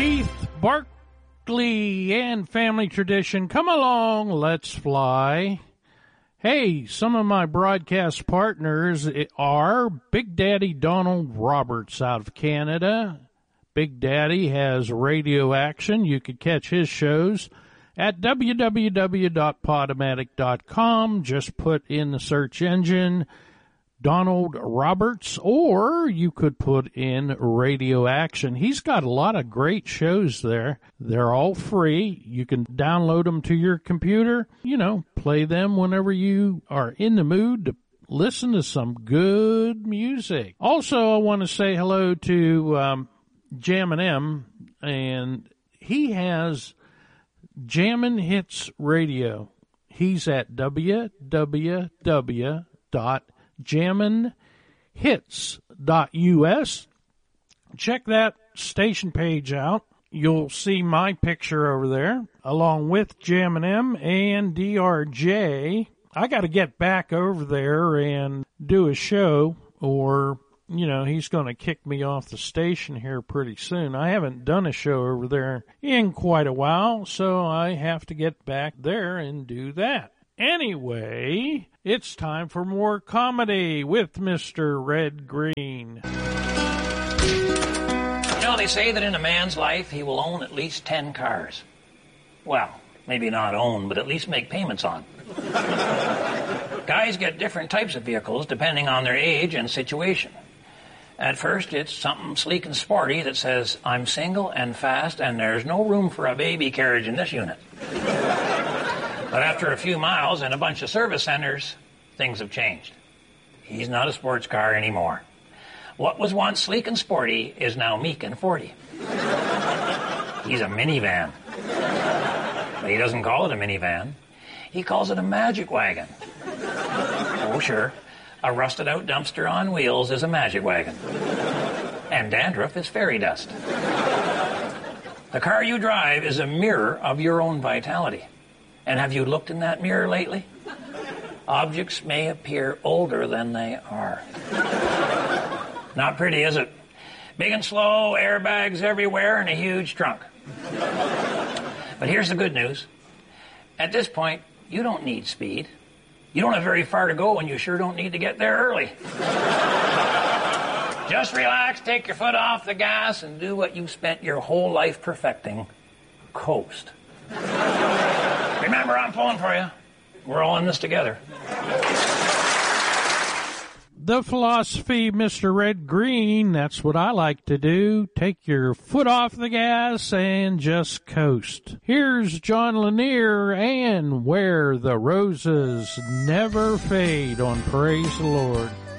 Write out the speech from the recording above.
Keith Barkley and Family Tradition. Come along, let's fly. Hey, some of my broadcast partners are Big Daddy Donald Roberts out of Canada. Big Daddy has radio action. You could catch his shows at www.podomatic.com. Just put in the search engine Donald Roberts, or you could put in radio action. He's got a lot of great shows there. They're all free. You can download them to your computer, play them whenever you are in the mood to listen to some good music. Also, I want to say hello to Jammin' M, and he has Jammin' Hits Radio. He's at www.jamminhits.us. Check that station page out. You'll see my picture over there, along with Jammin' M and DRJ. I got to get back over there and do a show, or he's going to kick me off the station here pretty soon. I haven't done a show over there in quite a while, so I have to get back there and do that. Anyway, it's time for more comedy with Mr. Red Green. They say that in a man's life he will own at least 10 cars. Well, maybe not own, but at least make payments on. Guys get different types of vehicles depending on their age and situation. At first, it's something sleek and sporty that says, I'm single and fast and there's no room for a baby carriage in this unit. But after a few miles and a bunch of service centers, things have changed. He's not a sports car anymore. What was once sleek and sporty is now meek and 40. He's a minivan. But he doesn't call it a minivan. He calls it a magic wagon. Oh, sure. A rusted-out dumpster on wheels is a magic wagon. And dandruff is fairy dust. The car you drive is a mirror of your own vitality. And have you looked in that mirror lately? Objects may appear older than they are. Not pretty, is it? Big and slow, airbags everywhere, and a huge trunk. But here's the good news. At this point, you don't need speed. You don't have very far to go, and you sure don't need to get there early. Just relax, take your foot off the gas, and do what you've spent your whole life perfecting. Coast. Remember, I'm pulling for you. We're all in this together. The philosophy, Mr. Red Green, that's what I like to do. Take your foot off the gas and just coast. Here's John Lanier and Where the Roses Never Fade on Praise the Lord.